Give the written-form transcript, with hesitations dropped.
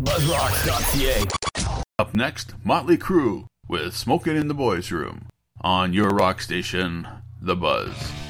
buzzrocks.ca. Up next, Motley Crue with Smokin' in the Boys' Room on your rock station, The Buzz.